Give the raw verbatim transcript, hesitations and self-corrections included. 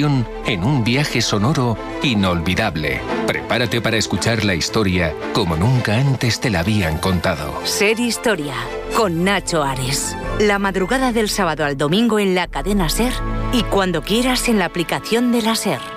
imaginación en un viaje sonoro inolvidable. Prepárate para escuchar la historia como nunca antes te la habían contado. Ser Historia, con Nacho Ares. La madrugada del sábado al domingo en la cadena SER y cuando quieras en la aplicación de la SER.